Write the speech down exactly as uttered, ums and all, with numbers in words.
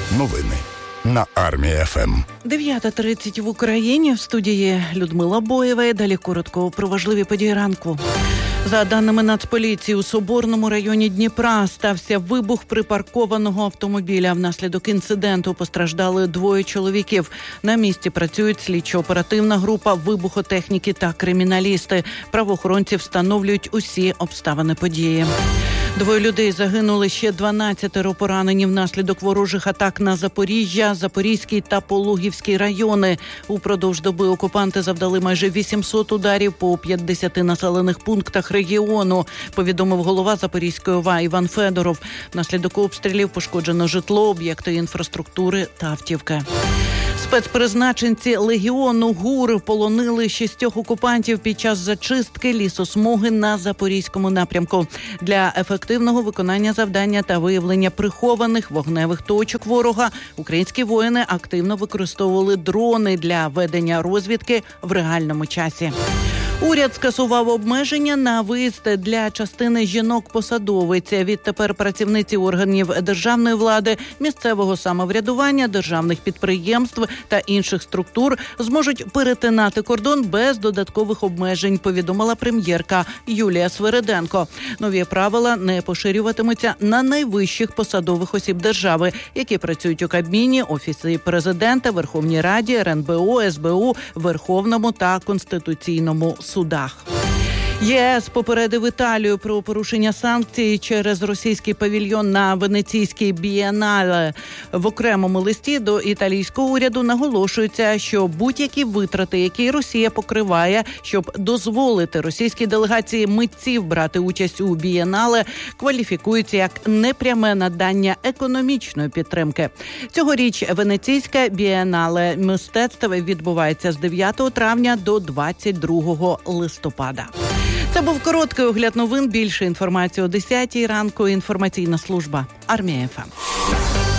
Новини на Армія ФМ. дев'ята тридцять в Україні. В студії Людмила Боєва. Далі коротко про важливі події ранку. За даними Нацполіції, у Соборному районі Дніпра стався вибух припаркованого автомобіля. Внаслідок інциденту постраждали двоє чоловіків. На місці працюють слідчо-оперативна група, вибухотехніки та криміналісти. Правоохоронці встановлюють усі обставини події. Двоє людей загинули, ще дванадцятеро поранені внаслідок ворожих атак на Запоріжжя, Запорізький та Пологівський райони. Упродовж доби окупанти завдали майже вісімсот ударів по п'ятдесяти населених пунктах регіону, повідомив голова Запорізької ОВА Іван Федоров. Внаслідок обстрілів пошкоджено житло, об'єкти інфраструктури та автівки. Спецпризначенці Легіону ГУР полонили шістьох окупантів під час зачистки лісосмуги на Запорізькому напрямку. Для ефективного виконання завдання та виявлення прихованих вогневих точок ворога українські воїни активно використовували дрони для ведення розвідки в реальному часі. Уряд скасував обмеження на виїзд для частини жінок-посадовиць. Відтепер працівниці органів державної влади, місцевого самоврядування, державних підприємств та інших структур зможуть перетинати кордон без додаткових обмежень, повідомила прем'єрка Юлія Свериденко. Нові правила не поширюватимуться на найвищих посадових осіб держави, які працюють у Кабміні, Офісі Президента, Верховній Раді, ер ен бе о, ес бе у, Верховному та Конституційному судах. ЄС попередив Італію про порушення санкцій через російський павільйон на Венеційській бієнале. В окремому листі до італійського уряду наголошується, що будь-які витрати, які Росія покриває, щоб дозволити російській делегації митців брати участь у бієнале, кваліфікуються як непряме надання економічної підтримки. Цьогоріч Венеційська бієнале мистецтв відбувається з дев'ятого травня до двадцять другого листопада. Це був короткий огляд новин. Більше інформації о десятій ранку. Інформаційна служба Армія ФМ.